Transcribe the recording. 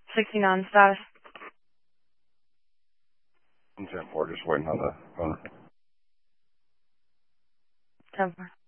69 status. I'm 10-4, just waiting on the phone. 10-4.